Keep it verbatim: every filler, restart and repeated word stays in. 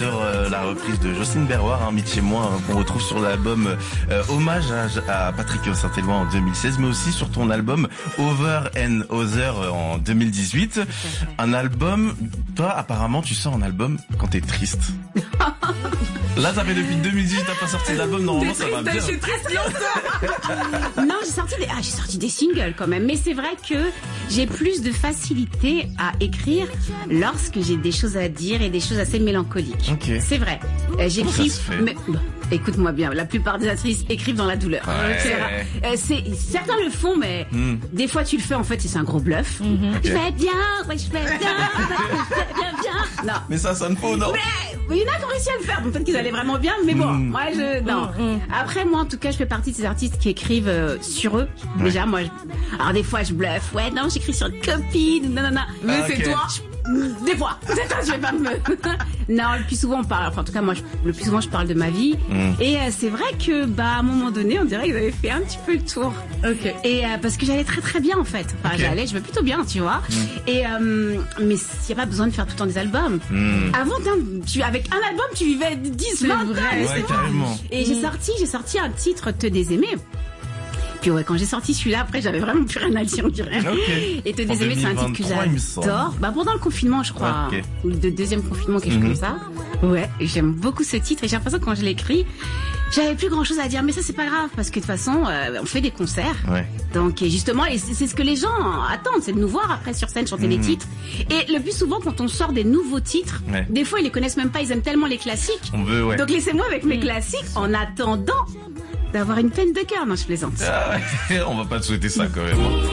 sur euh, la reprise de Jocelyne Berroir, hein, Mitch et moi, hein, qu'on retrouve sur l'album euh, Hommage à, à Patrick Saint-Éloi en deux mille seize, mais aussi sur ton album Over and Other en deux mille dix-huit. Un album, toi apparemment tu sors un album quand t'es triste. Là, ça fait depuis deux mille dix-huit, t'as pas sorti d'album, normalement ça va bien. Je suis triste longtemps. Non, j'ai sorti des, ah, j'ai sorti des singles quand même, mais c'est vrai que j'ai plus de facilité à écrire lorsque j'ai des choses à dire et des choses assez mélancoliques. Okay. C'est vrai. Euh, j'écris. Ça se fait Mais, bon, écoute-moi bien, la plupart des actrices écrivent dans la douleur. Ouais. C'est vrai. Euh, c'est, certains le font, mais mm. des fois tu le fais en fait, c'est un gros bluff. Mm-hmm. Okay. Je vais bien, ouais, je vais bien, je vais bien, bien. Non. Mais ça sonne faux, non? Mais il y en a qui ont réussi à le faire, donc peut-être qu'ils allaient vraiment bien, mais bon, mm. moi je, non. Mm. Après, moi en tout cas, je fais partie de ces artistes qui écrivent euh, sur eux. Ouais. Déjà, moi, je... alors des fois je bluffe, ouais, non, j'écris sur une copine, non, non, non. Mais ah, c'est okay. toi. Des fois, c'est ça, je vais pas me. Non, le plus souvent on parle. Enfin, en tout cas, moi, je, le plus souvent, je parle de ma vie. Mm. Et euh, c'est vrai que, bah, à un moment donné, on dirait qu'ils avaient fait un petit peu le tour. Ok. Et euh, parce que j'allais très très bien en fait. Enfin, okay. j'allais, je vais plutôt bien, tu vois. Mm. Et euh, mais il y a pas besoin de faire tout le temps des albums. Mm. Avant, tu avec un album, tu vivais dix, vingt ans. Ouais, carrément. Et mm. j'ai sorti, j'ai sorti un titre, Te désaimer. Puis ouais, quand j'ai sorti celui-là, après, j'avais vraiment plus rien à dire, on dirait. Okay. Et Te désaimer, c'est un titre que j'adore. Bah, pendant le confinement, je crois. Okay. Ou le deuxième confinement, quelque chose mm-hmm. comme ça. Ouais, j'aime beaucoup ce titre. Et j'ai l'impression que quand je l'ai écrit, j'avais plus grand chose à dire. Mais ça, c'est pas grave, parce que de toute façon, euh, on fait des concerts. Ouais. Donc, et justement, et c'est, c'est ce que les gens attendent, c'est de nous voir après sur scène chanter mm-hmm. les titres. Et le plus souvent, quand on sort des nouveaux titres, ouais. des fois, ils les connaissent même pas, ils aiment tellement les classiques. On veut, ouais. Donc, laissez-moi avec mes classiques en attendant d'avoir une peine de cœur. Non, je plaisante. Ah, on va pas te souhaiter ça quand même.